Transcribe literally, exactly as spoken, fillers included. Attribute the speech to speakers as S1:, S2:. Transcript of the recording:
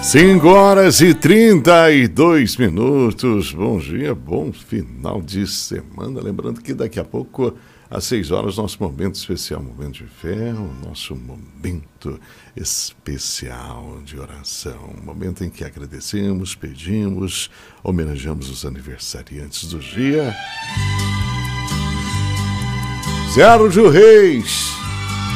S1: cinco horas e trinta e dois minutos. Bom dia, bom final de semana. Lembrando que daqui a pouco, às seis horas, nosso momento especial, momento de fé, o nosso momento especial de oração. Momento em que agradecemos, pedimos, homenageamos os aniversariantes do dia. Sérgio Reis,